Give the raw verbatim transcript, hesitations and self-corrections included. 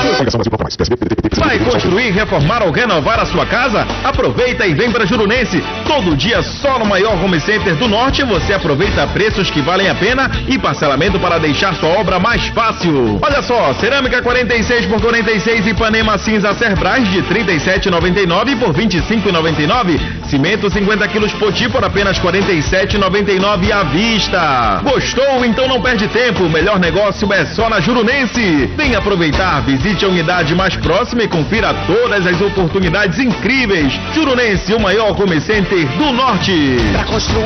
Vai construir, reformar ou renovar a sua casa? Aproveita e vem para Jurunense. Todo dia só no maior home center do norte você aproveita preços que valem a pena e parcelamento para deixar sua obra mais fácil. Olha só, cerâmica quarenta e seis por quarenta e seis Ipanema cinza Cerbras de trinta e sete reais e noventa e nove centavos por vinte e cinco reais e noventa e nove centavos. Cimento cinquenta quilos Poti por apenas quarenta e sete reais e noventa e nove centavos à vista. Gostou? Então não perde tempo. O melhor negócio é só na Jurunense. Venha aproveitar, visite a unidade mais próxima e confira todas as oportunidades incríveis. Jurunense, o maior home center do norte.